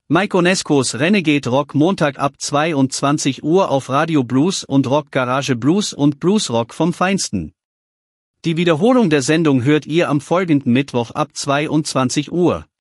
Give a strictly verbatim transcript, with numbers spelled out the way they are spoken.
Mike Onescos Renegade Rock Montag ab zweiundzwanzig Uhr auf Radio Blues und Rock Garage Blues und Bluesrock vom Feinsten. Die Wiederholung der Sendung hört ihr am folgenden Mittwoch ab zweiundzwanzig Uhr.